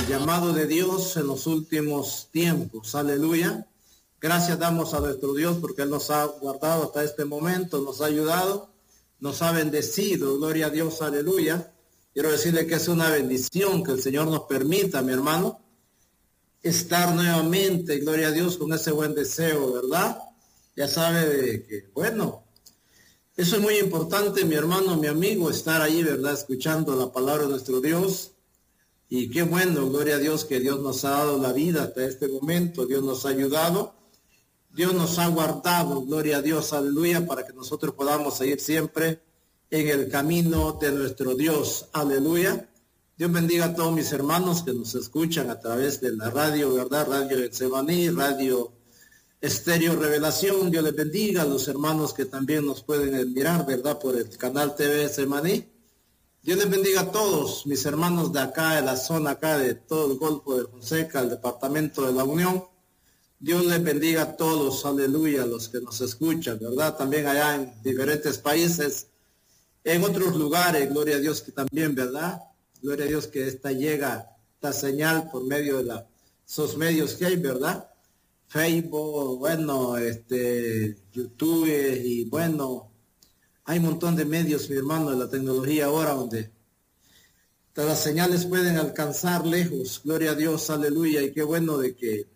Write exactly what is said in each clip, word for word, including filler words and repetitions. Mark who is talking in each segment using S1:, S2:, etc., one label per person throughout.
S1: el llamado de Dios en los últimos tiempos. Aleluya. Gracias damos a nuestro Dios porque Él nos ha guardado hasta este momento, nos ha ayudado, nos ha bendecido. Gloria a Dios, aleluya. Quiero decirle que es una bendición que el Señor nos permita, mi hermano, estar nuevamente, gloria a Dios, con ese buen deseo, ¿verdad? Ya sabe de que, bueno, eso es muy importante, mi hermano, mi amigo, estar ahí, ¿verdad? Escuchando la palabra de nuestro Dios. Y qué bueno, gloria a Dios, que Dios nos ha dado la vida hasta este momento, Dios nos ha ayudado, Dios nos ha guardado, gloria a Dios, aleluya, para que nosotros podamos seguir siempre en el camino de nuestro Dios, aleluya. Dios bendiga a todos mis hermanos que nos escuchan a través de la radio, ¿verdad? Radio Getsemaní, Radio Estéreo Revelación. Dios les bendiga a los hermanos que también nos pueden mirar, ¿verdad? Por el canal T V Getsemaní. Dios les bendiga a todos mis hermanos de acá, de la zona acá, de todo el Golfo de Fonseca, el departamento de la Unión. Dios les bendiga a todos, aleluya, a los que nos escuchan, ¿verdad? También allá en diferentes países, en otros lugares, gloria a Dios que también, ¿verdad? Gloria a Dios que esta llega, esta señal por medio de la, esos medios que hay, ¿verdad? Facebook, bueno, este, YouTube y bueno, hay un montón de medios, mi hermano, de la tecnología ahora donde todas las señales pueden alcanzar lejos. Gloria a Dios, aleluya. Y qué bueno de que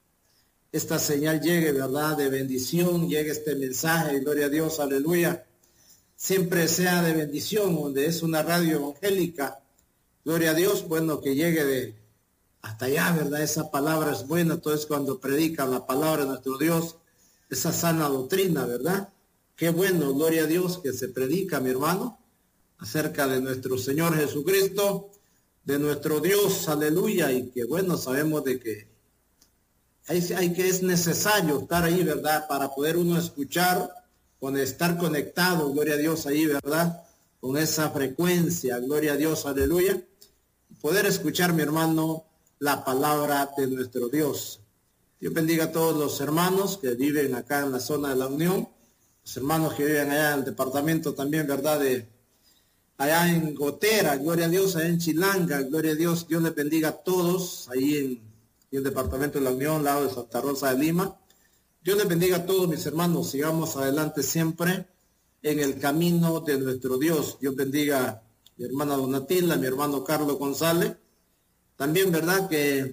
S1: esta señal llegue, ¿verdad? De bendición, llegue este mensaje, gloria a Dios, aleluya. Siempre sea de bendición, donde es una radio evangélica. Gloria a Dios, bueno, que llegue de hasta allá, ¿verdad? Esa palabra es buena, entonces cuando predican la palabra de nuestro Dios, esa sana doctrina, ¿verdad? Qué bueno, gloria a Dios, que se predica, mi hermano, acerca de nuestro Señor Jesucristo, de nuestro Dios, aleluya, y que bueno, sabemos de que hay, hay que es necesario estar ahí, ¿verdad? Para poder uno escuchar, con estar conectado, gloria a Dios, ahí, ¿verdad? Con esa frecuencia, gloria a Dios, aleluya, poder escuchar, mi hermano, la palabra de nuestro Dios. Dios bendiga a todos los hermanos que viven acá en la zona de la Unión, los hermanos que viven allá en el departamento también, ¿verdad? De allá en Gotera, gloria a Dios, allá en Chilanga, gloria a Dios, Dios les bendiga a todos, ahí en, en el departamento de la Unión, lado de Santa Rosa de Lima. Dios les bendiga a todos mis hermanos, sigamos adelante siempre en el camino de nuestro Dios. Dios bendiga a mi hermana Donatila, a mi hermano Carlos González, también, ¿verdad? Que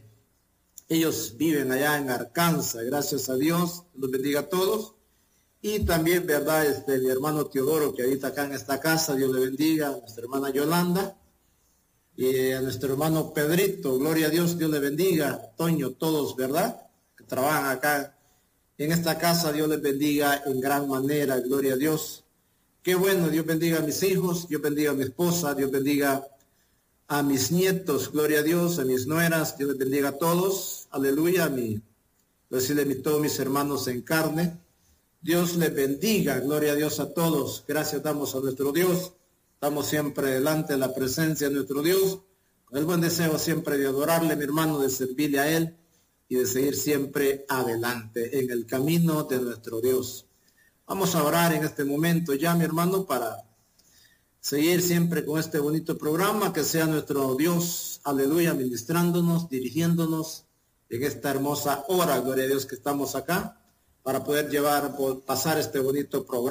S1: ellos viven allá en Arkansas, gracias a Dios, los bendiga a todos. Y también, ¿verdad? Este, mi hermano Teodoro, que ahorita acá en esta casa, Dios le bendiga, a nuestra hermana Yolanda, y a nuestro hermano Pedrito, gloria a Dios, Dios le bendiga, Toño, todos, ¿verdad? Que trabajan acá en esta casa, Dios les bendiga en gran manera, gloria a Dios. Qué bueno, Dios bendiga a mis hijos, Dios bendiga a mi esposa, Dios bendiga a mis nietos, gloria a Dios, a mis nueras, Dios les bendiga a todos, aleluya, a mi, decirle a todos mis hermanos en carne. Dios les bendiga, gloria a Dios a todos. Gracias damos a nuestro Dios. Estamos siempre delante de la presencia de nuestro Dios. Con el buen deseo siempre de adorarle, mi hermano, de servirle a Él y de seguir siempre adelante en el camino de nuestro Dios. Vamos a orar en este momento ya, mi hermano, para seguir siempre con este bonito programa. Que sea nuestro Dios, aleluya, ministrándonos, dirigiéndonos en esta hermosa hora, gloria a Dios, que estamos acá, para poder llevar, pasar este bonito programa.